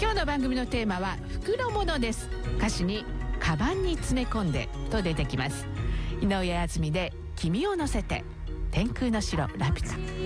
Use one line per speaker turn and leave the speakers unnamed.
今日の番組のテーマは袋物です。歌詞にカバンに詰め込んでと出てきます。井上あずみで君を乗せて、天空の城ラピュタ。